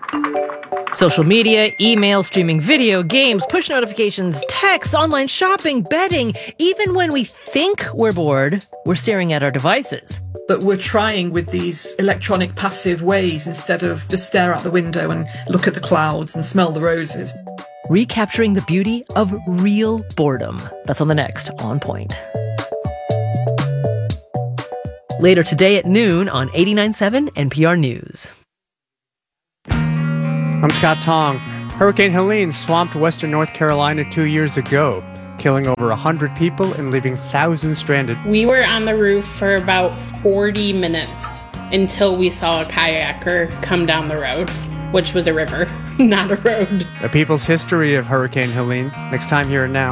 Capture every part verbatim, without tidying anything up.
Social media, email, streaming video, games, push notifications, text, online shopping, betting. Even when we think we're bored, we're staring at our devices. But we're trying with these electronic passive ways instead of just stare out the window and look at the clouds and smell the roses. Recapturing the beauty of real boredom. That's on the next On Point. Later today at noon on eighty-nine point seven N P R News. I'm Scott Tong. Hurricane Helene swamped western North Carolina two years ago, killing over one hundred people and leaving thousands stranded. We were on the roof for about forty minutes until we saw a kayaker come down the road, which was a river, not a road. A people's history of Hurricane Helene, next time here and now.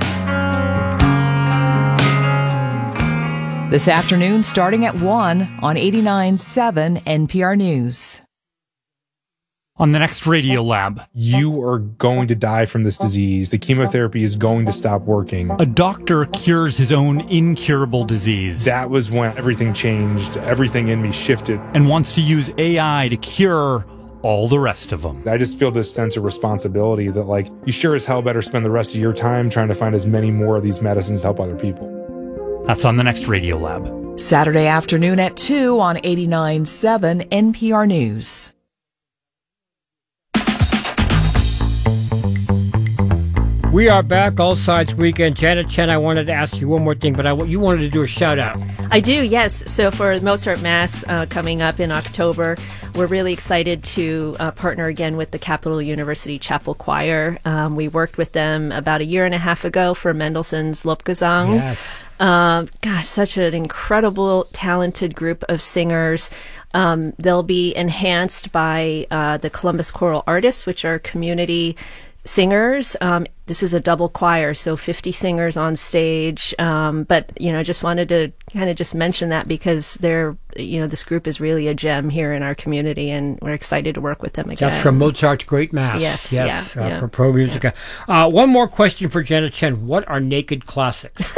This afternoon, starting at one on eighty-nine point seven N P R News. On the next Radio Lab. You are going to die from this disease. The chemotherapy is going to stop working. A doctor cures his own incurable disease. That was when everything changed. Everything in me shifted. And wants to use A I to cure all the rest of them. I just feel this sense of responsibility that, like, you sure as hell better spend the rest of your time trying to find as many more of these medicines to help other people. That's on the next Radio Lab. Saturday afternoon at two on eighty-nine point seven N P R News. We are back, All Sides Weekend. Janet Chen, I wanted to ask you one more thing, but I, you wanted to do a shout-out. I do, yes. So for Mozart Mass uh, coming up in October, we're really excited to uh, partner again with the Capital University Chapel Choir. Um, we worked with them about a year and a half ago for Mendelssohn's Lobgesang. Yes. Um, gosh, such an incredible, talented group of singers. Um, they'll be enhanced by uh, the Columbus Choral Artists, which are community singers. Um, this is a double choir, so fifty singers on stage. Um, but, you know, just wanted to kind of just mention that because they're, you know, this group is really a gem here in our community, and we're excited to work with them again. That's from Mozart's Great Mass. Yes, yes, yeah, uh, yeah. for Pro Musica. Uh, one more question for Janet Chen. What are naked classics?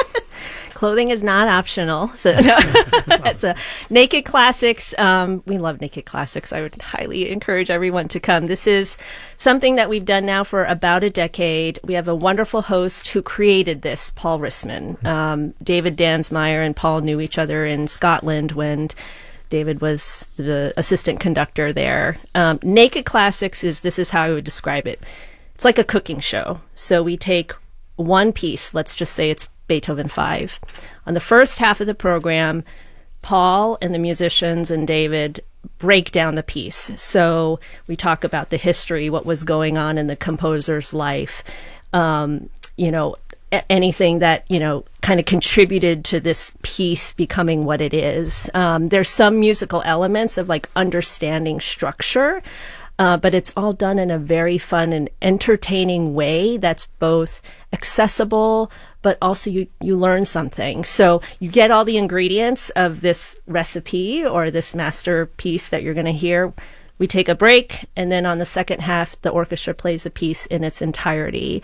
Clothing is not optional. So, no. so Naked Classics, um, we love Naked Classics. I would highly encourage everyone to come. This is something that we've done now for about a decade. We have a wonderful host who created this, Paul Rissman. Um, David Dansmeyer and Paul knew each other in Scotland when David was the assistant conductor there. Um, Naked Classics is, this is how I would describe it. It's like a cooking show. So we take one piece, let's just say it's Beethoven five. On the first half of the program, Paul and the musicians and David break down the piece. So we talk about the history, what was going on in the composer's life, um, you know, a- anything that, you know, kind of contributed to this piece becoming what it is. Um, there's some musical elements of like understanding structure, Uh, but it's all done in a very fun and entertaining way that's both accessible, but also you, you learn something. So you get all the ingredients of this recipe or this masterpiece that you're going to hear. We take a break, and then on the second half, the orchestra plays the piece in its entirety.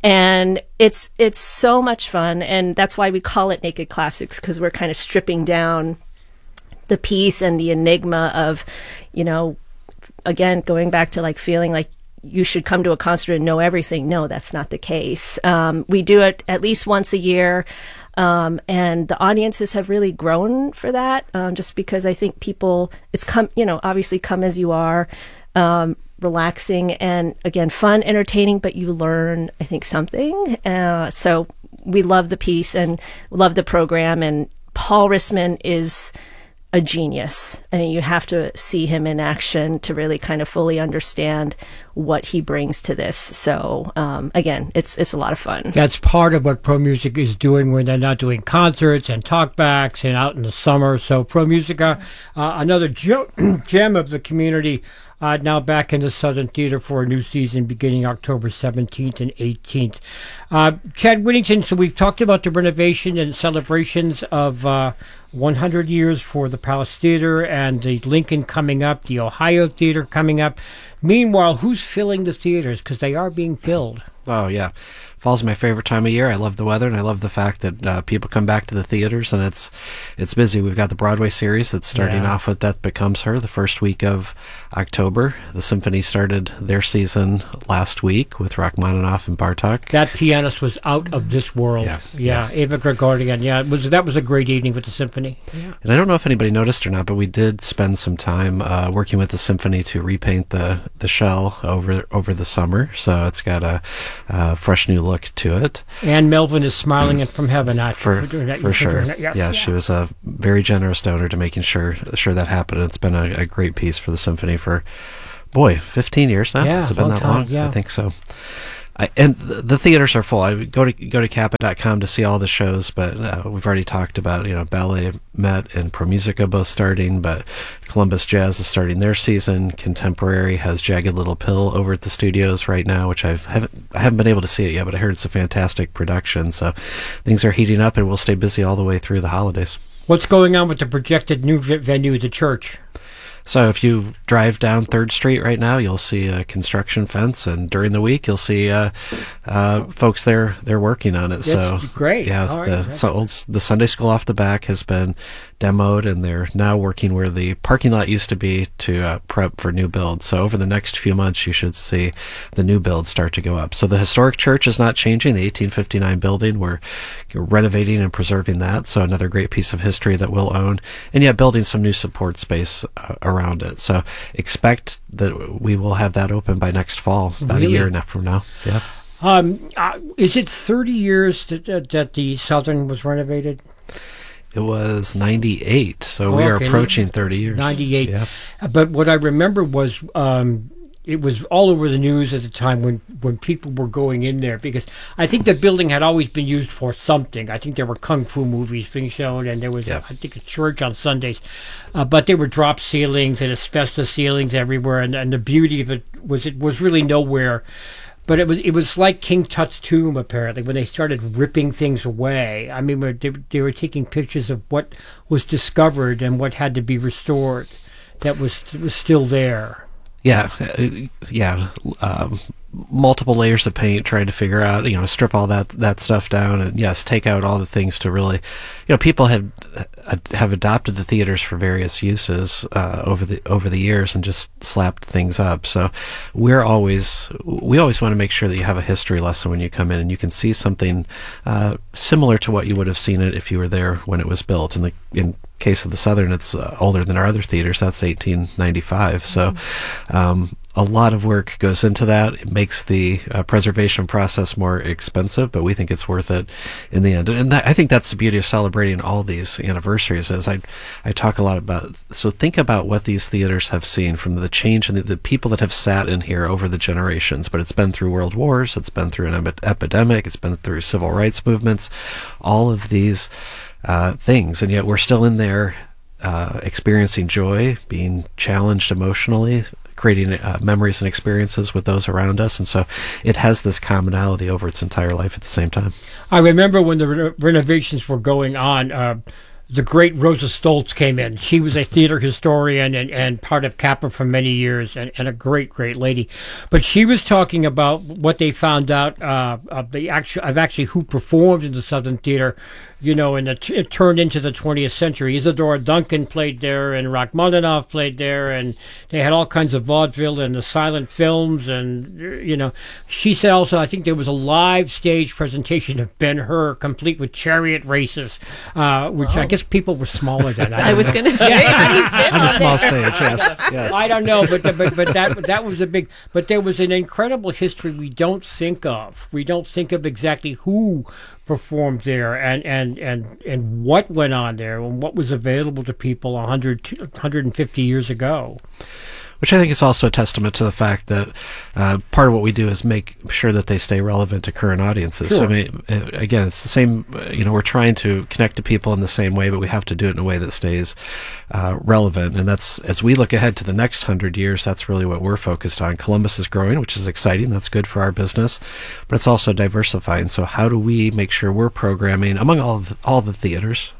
And it's it's so much fun, and that's why we call it Naked Classics, because we're kind of stripping down the piece and the enigma of, you know, again, going back to like feeling like you should come to a concert and know everything. No, that's not the case. Um, we do it at least once a year. Um, and the audiences have really grown for that. Um, just because I think people, it's come, you know, obviously come as you are, um, relaxing and again, fun, entertaining, but you learn, I think, something. Uh, so we love the piece and love the program. And Paul Rissman is a genius. I mean, you have to see him in action to really kind of fully understand what he brings to this. So, um, again, it's it's a lot of fun. That's part of what Pro Music is doing when they're not doing concerts and talkbacks and out in the summer. So Pro Musica, uh, another ge- gem of the community, uh, now back in the Southern Theater for a new season beginning October seventeenth and eighteenth. Uh, Chad Whittington, so we've talked about the renovation and celebrations of uh, one hundred years for the Palace Theater and the Lincoln coming up, the Ohio Theater coming up. Meanwhile, who's filling the theaters? Because they are being filled. Oh, yeah. Fall's my favorite time of year. I love the weather, and I love the fact that uh, people come back to the theaters, and it's it's busy. We've got the Broadway series that's starting Yeah. off with Death Becomes Her the first week of October. The Symphony started their season last week with Rachmaninoff and Bartok. That pianist was out of this world. Yeah. Yeah, Ava Gregorian. Yeah, it was that was a great evening with the symphony. Yeah. And I don't know if anybody noticed or not, but we did spend some time uh, working with the symphony to repaint the, the shell over over the summer, so it's got a, a fresh new look to it. And Melvin is smiling from heaven at For, for doing that. for sure. That. Yes. Yeah, she was a very generous donor to making sure sure that happened. It's been a, a great piece for the symphony for, boy, fifteen years now? Yeah, Has it been long that time, long? yeah. I think so. I, and the, the theaters are full. I would go to go to kappa dot com to see all the shows, but uh, we've already talked about, you know, Ballet Met and Pro Musica both starting, but Columbus Jazz is starting their season. Contemporary has Jagged Little Pill over at the studios right now, which I've, haven't I haven't been able to see it yet, but I heard it's a fantastic production. So things are heating up, and we'll stay busy all the way through the holidays. What's going on with the projected new v- venue, the church? So if you drive down Third Street right now, you'll see a construction fence, and during the week you'll see uh, uh, folks there. They're working on it. That's so great. Yeah, All right. the so old, the Sunday school off the back has been demoed, and they're now working where the parking lot used to be to uh, prep for new build. So over the next few months, you should see the new build start to go up. So the historic church is not changing. The eighteen fifty-nine building, we're renovating and preserving that. So another great piece of history that we'll own, and yet building some new support space uh, around it. So expect that we will have that open by next fall, about Really? a year and a half from now. Yeah. Um, uh, is it thirty years that, that, that the Southern was renovated? It was ninety-eight, so we are Okay. approaching thirty years. ninety-eight. Yeah. But what I remember was um, it was all over the news at the time when, when people were going in there, because I think the building had always been used for something. I think there were kung fu movies being shown, and there was, Yeah. I think, a church on Sundays. Uh, but there were drop ceilings and asbestos ceilings everywhere, and, and the beauty of it was it was really nowhere. But it was it was like King Tut's tomb, apparently, when they started ripping things away. I mean, they, they were taking pictures of what was discovered and what had to be restored that was was still there. Yeah, uh, yeah. Um, multiple layers of paint, trying to figure out, you know, strip all that that stuff down, and yes, take out all the things to really, you know, people have uh, have adopted the theaters for various uses uh, over the over the years and just slapped things up. So we're always we always want to make sure that you have a history lesson when you come in, and you can see something uh, similar to what you would have seen it if you were there when it was built. In the in case of the Southern, it's uh, older than our other theaters. That's eighteen ninety-five. So um, a lot of work goes into that. It makes the uh, preservation process more expensive, but we think it's worth it in the end. And that, I think that's the beauty of celebrating all these anniversaries. Is I I talk a lot about. So think about what these theaters have seen from the change and the, the people that have sat in here over the generations. But it's been through world wars. It's been through an ep- epidemic. It's been through civil rights movements. All of these uh, things, and yet we're still in there uh, experiencing joy, being challenged emotionally, creating uh, memories and experiences with those around us. And so it has this commonality over its entire life at the same time. I remember when the re- renovations were going on, uh, the great Rosa Stoltz came in. She was a theater historian and, and part of Kappa for many years, and, and a great, great lady. But she was talking about what they found out uh, of the actual, of actually who performed in the Southern Theater, you know, and it, it turned into the twentieth century. Isadora Duncan played there, and Rachmaninoff played there, and they had all kinds of vaudeville and the silent films, and, you know, she said also, I think there was a live stage presentation of Ben-Hur, complete with chariot races, uh, which Oh. I guess people were smaller than I. I was going to say, how do you fit On a on small there? stage, yes, yes. I don't know, but but but that that was a big. But there was an incredible history we don't think of. We don't think of exactly who performed there and and and and what went on there and what was available to people one hundred, one hundred fifty years ago. Which I think is also a testament to the fact that uh, part of what we do is make sure that they stay relevant to current audiences. Sure. So, I mean, uh, again, it's the same, uh, you know, we're trying to connect to people in the same way, but we have to do it in a way that stays uh, relevant. And that's, as we look ahead to the next hundred years, that's really what we're focused on. Columbus is growing, which is exciting. That's good for our business, but it's also diversifying. So how do we make sure we're programming among all the, all the theaters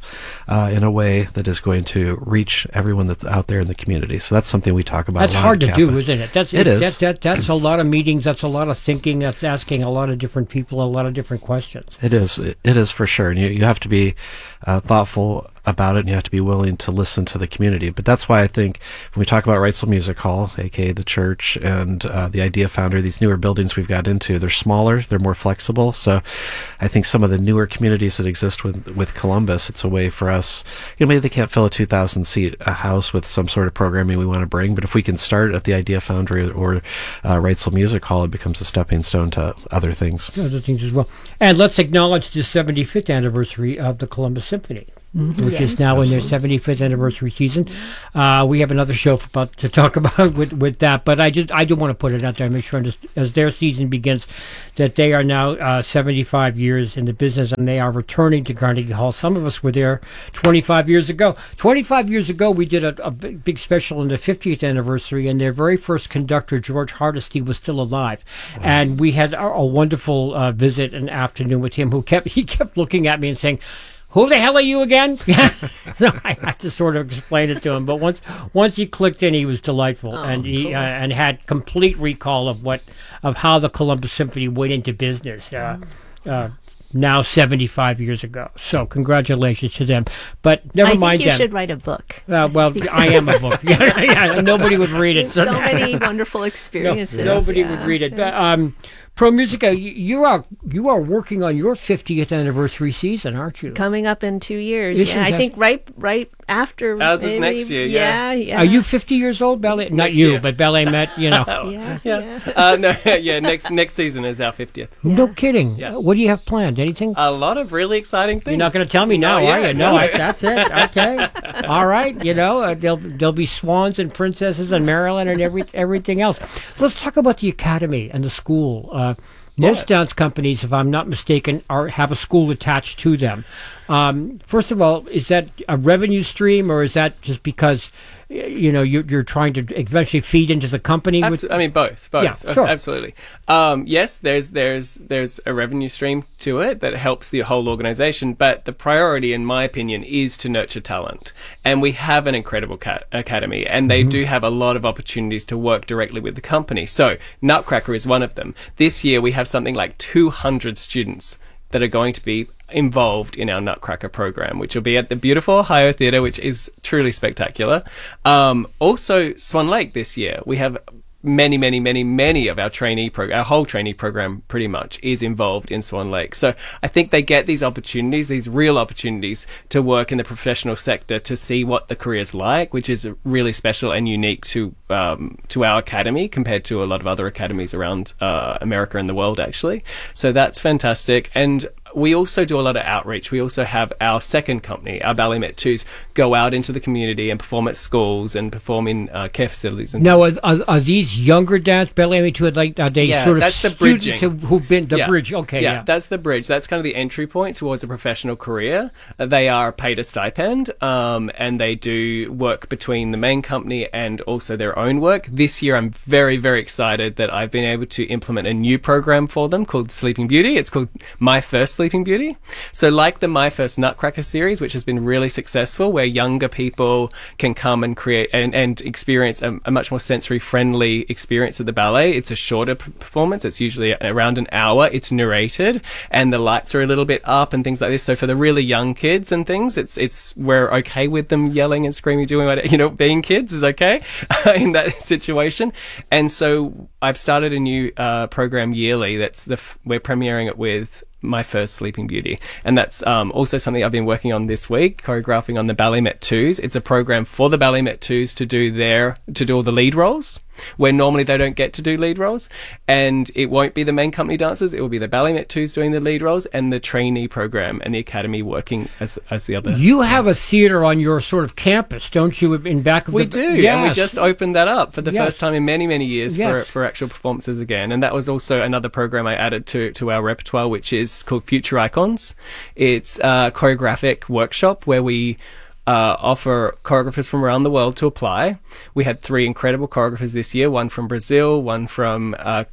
uh, in a way that is going to reach everyone that's out there in the community. So that's something we talk about. That's a lot hard at to Kappa. do, isn't it? That's it is. That, that, that's a lot of meetings. That's a lot of thinking. That's asking a lot of different people a lot of different questions. It is. It, it is for sure. And you, you have to be uh, thoughtful about it, and you have to be willing to listen to the community. But that's why I think when we talk about Wrightsville Music Hall, aka the church, and uh, the Idea Foundry, these newer buildings we've got into, they're smaller, they're more flexible. So I think some of the newer communities that exist with with Columbus, it's a way for us, you know, maybe they can't fill a two thousand seat a house with some sort of programming we want to bring, but if we can start at the Idea Foundry or uh, Wrightsville Music Hall, it becomes a stepping stone to other things. Other things as well. And let's acknowledge the seventy-fifth anniversary of the Columbus Symphony. Mm-hmm. Which yes, is now absolutely. in their seventy-fifth anniversary season. Uh, we have another show about to talk about with, with that, but I just I do want to put it out there and make sure just, as their season begins that they are now uh, seventy-five years in the business and they are returning to Carnegie Hall. Some of us were there twenty-five years ago. twenty-five years ago, we did a, a big, big special in the fiftieth anniversary, and their very first conductor, George Hardesty, was still alive. Wow. And we had a, a wonderful uh, visit and afternoon with him, who kept he kept looking at me and saying, "Who the hell are you again?" So I had to sort of explain it to him. But once once he clicked in, he was delightful, oh, and he cool. uh, and had complete recall of what of how the Columbus Symphony went into business. Uh, uh, now seventy-five years ago. So congratulations to them. But never I mind. I think you them. should write a book. Uh, well, I am a book. yeah, yeah, nobody would read it. So many wonderful experiences. No, nobody yeah. would read it. But, um, Pro Musica, you, you are you are working on your fiftieth anniversary season, aren't you? Coming up in two years. Isn't yeah, I that... think right right after. Ours is next year. Yeah, yeah. yeah. Are you fifty years old, Ballet? Next Not you, year. but Ballet Met. You know. yeah, yeah. yeah. Uh, no, yeah. Next next season is our fiftieth. No kidding. Yeah. What do you have planned? Anything? A lot of really exciting things. You're not going to tell me now, no, are yeah, you? No, no. I, that's it. Okay. All right. You know, uh, there'll there'll be swans and princesses and Maryland and every everything else. Let's talk about the academy and the school. Uh, Most yeah. dance companies, if I'm not mistaken, are have a school attached to them. Um, first of all, is that a revenue stream, or is that just because you know you're, you're trying to eventually feed into the company? Abs- with... I mean, both, both, yeah, sure. absolutely. Um, yes, there's there's there's a revenue stream to it that helps the whole organization, but the priority, in my opinion, is to nurture talent. And we have an incredible ca- academy, and they mm-hmm. do have a lot of opportunities to work directly with the company. So Nutcracker is one of them. This year, we have something like two hundred students that are going to be involved in our Nutcracker program, which will be at the beautiful Ohio Theatre, which is truly spectacular. Um, also, Swan Lake this year, we have many, many, many, many of our trainee program, our whole trainee program pretty much is involved in Swan Lake. So I think they get these opportunities, these real opportunities to work in the professional sector, to see what the career's like, which is really special and unique to um, to our academy compared to a lot of other academies around uh, America and the world, actually. So that's fantastic. And we also do a lot of outreach. We also have our second company, our Ballet Met twos, go out into the community and perform at schools and perform in uh, care facilities. And now, are, are, are these younger dance Ballet Met twos, like, are they yeah, sort of that's the students bridging. who've been the yeah. bridge? Okay, yeah, yeah, that's the bridge. That's kind of the entry point towards a professional career. Uh, they are paid a stipend, um, and they do work between the main company and also their own work. This year, I'm very, very excited that I've been able to implement a new program for them called Sleeping Beauty. It's called My First Sleeping Beauty. So like the My First Nutcracker series, which has been really successful, where younger people can come and create and, and experience a, a much more sensory-friendly experience at the ballet. It's a shorter p- performance. It's usually around an hour. It's narrated, and the lights are a little bit up and things like this. So for the really young kids and things, it's it's we're okay with them yelling and screaming, doing what, you know, being kids is okay in that situation. And so I've started a new uh, program yearly. That's the f- we're premiering it with My First Sleeping Beauty, and that's um, also something I've been working on this week, choreographing on the Ballet Met twos. It's a program for the Ballet Met twos to do their to do all the lead roles, where normally they don't get to do lead roles, and it won't be the main company dancers. It will be the Ballet Met twos doing the lead roles, and the trainee program and the academy working as as the other. You have a theater on your sort of campus, don't you? In back of we the do, yes. and we just opened that up for the yes. first time in many many years yes. for for actual performances again, and that was also another program I added to to our repertoire, which is called Future Icons. It's a choreographic workshop where we uh, offer choreographers from around the world to apply. We had three incredible choreographers this year, one from Brazil, one from uh,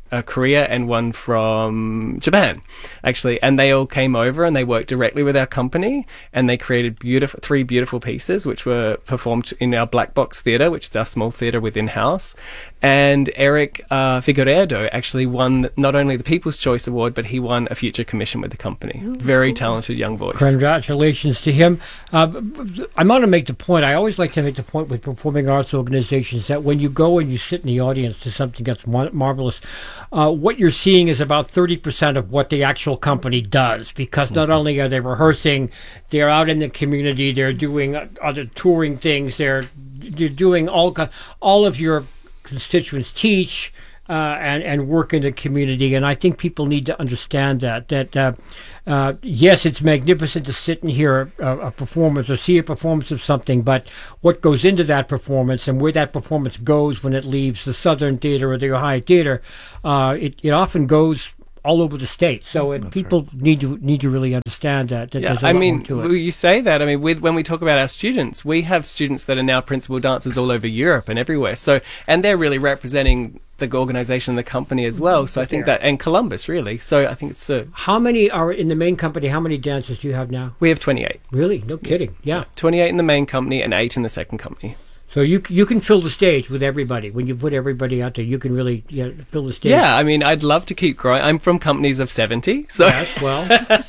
uh, Korea and one from Japan, actually. And they all came over and they worked directly with our company, and they created beautiful three beautiful pieces, which were performed in our Black Box Theatre, which is our small theatre within house. And Eric uh, Figueiredo actually won not only the People's Choice Award, but he won a future commission with the company. Oh, Very cool. talented young voice. Congratulations to him. Uh, I'm going to make the point. I always like to make the point with performing arts organizations that when you go and you sit in the audience to something that's mar- marvelous, uh, what you're seeing is about thirty percent of what the actual company does, because not mm-hmm. only are they rehearsing, they're out in the community, they're doing other touring things, they're, they're doing all, all of your constituents teach uh, and and work in the community, and I think people need to understand that that uh, uh, yes, it's magnificent to sit and hear a, a performance or see a performance of something, but what goes into that performance and where that performance goes when it leaves the Southern Theater or the Ohio Theater, uh, it it often goes all over the state. So it, people right. need to need to really understand that. that yeah, there's a I lot mean, more to it. well, you say that. I mean, with, when we talk about our students, we have students that are now principal dancers all over Europe and everywhere. So, and they're really representing the organisation, the company as well. So I think that, and Columbus really. So I think it's. Uh, how many are in the main company? How many dancers do you have now? We have twenty-eight. Really? No kidding. Yeah. yeah. twenty-eight in the main company and eight in the second company. So you you can fill the stage with everybody. When you put everybody out there, you can really yeah, fill the stage. Yeah, I mean, I'd love to keep growing. I'm from companies of seventy, so yes, well,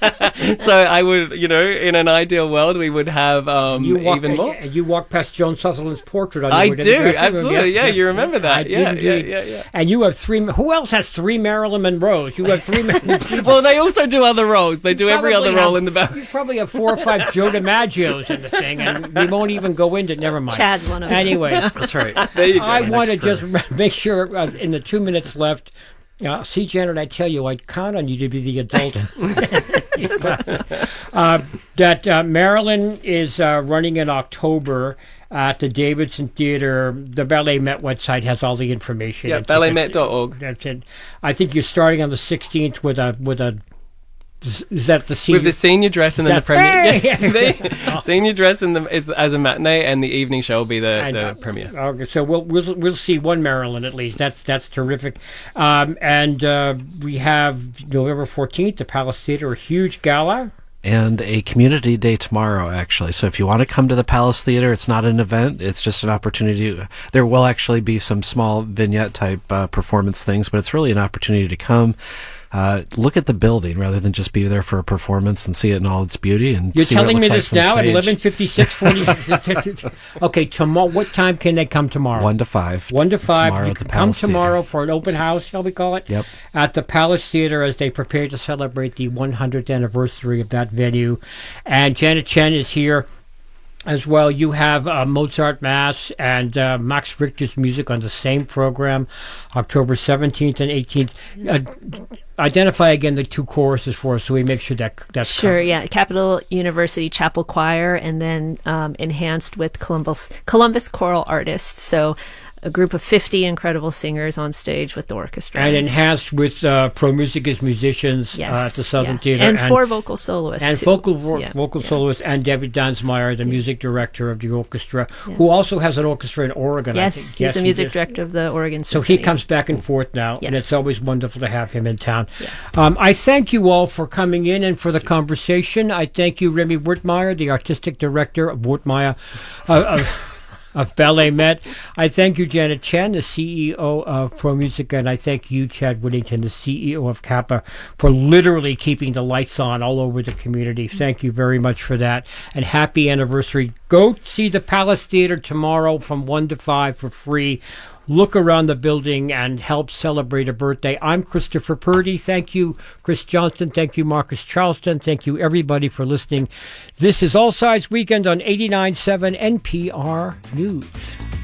so I would, you know, in an ideal world, we would have um, you walk, even more. You walk past Joan Sutherland's portrait on I your do, absolutely. Yes, yeah, yes, you remember yes, that? I yeah, do yeah, indeed. yeah, yeah. And you have three. Who else has three Marilyn Monroes? You have three. Well, they also do other roles. They do every other have, role in the back. You probably have four or five Joe DiMaggios in the thing, and we won't even go into. Never mind. Chad's one of them. Anyway, that's right. There you go. I want to just make sure uh, in the two minutes left. Uh, see, Janet, I tell you, I count on you to be the adult. uh, that uh, Marilyn is uh, running in October at the Davidson Theater. The Ballet Met website has all the information. Yeah, ballet met dot org. That's it. I think you're starting on the sixteenth with a with a. Is that the senior? With the senior dress and then the premiere. Hey! Yes, the senior dress and the, is as a matinee, and the evening show will be the, and, the uh, premiere. Okay, so we'll we'll we'll see one Marilyn at least. That's that's terrific. Um, and uh, we have November fourteenth, the Palace Theater, a huge gala. And a community day tomorrow, actually. So if you want to come to the Palace Theater, it's not an event. It's just an opportunity. There will actually be some small vignette type uh, performance things, but it's really an opportunity to come. Uh, look at the building rather than just be there for a performance and see it in all its beauty. And you're see telling what it me looks this like now at eleven fifty-six forty. Okay, tomorrow. What time can they come tomorrow? One to five. One to five. Tomorrow you at the can come Palace tomorrow Theater. for an open house, shall we call it? Yep. At the Palace Theater as they prepare to celebrate the one hundredth anniversary of that venue, and Janet Chen is here. As well, you have uh, Mozart Mass and uh, Max Richter's music on the same program, October seventeenth and eighteenth. Uh, identify again the two choruses for us so we make sure that that's sure. covered. Yeah, Capital University Chapel Choir, and then um, enhanced with Columbus Columbus Choral Artists. So a group of fifty incredible singers on stage with the orchestra. And enhanced with uh, Pro Musicas musicians yes, uh, at the Southern yeah. Theater. And, and four vocal soloists. And too. vocal vo- yeah. vocal yeah. soloists, and David Dansmeyer, the yeah. music director of the orchestra, yeah. who also has an orchestra in Oregon, yes, I think. He's Yes, the music director of the Oregon So Symphony. he comes back and forth now, yes. and it's always wonderful to have him in town. Yes. Um, I thank you all for coming in and for the conversation. I thank you, Remy Wertmeyer, the artistic director of Wertmeyer. Uh, of, Of Ballet Met. I thank you, Janet Chen, the C E O of Pro Musica, and I thank you, Chad Whittington, the C E O of Kappa, for literally keeping the lights on all over the community. Thank you very much for that, and happy anniversary. Go see the Palace Theater tomorrow from one to five for free. Look around the building and help celebrate a birthday. I'm Christopher Purdy. Thank you, Chris Johnston. Thank you, Marcus Charleston. Thank you, everybody, for listening. This is All Sides Weekend on eighty-nine point seven N P R News.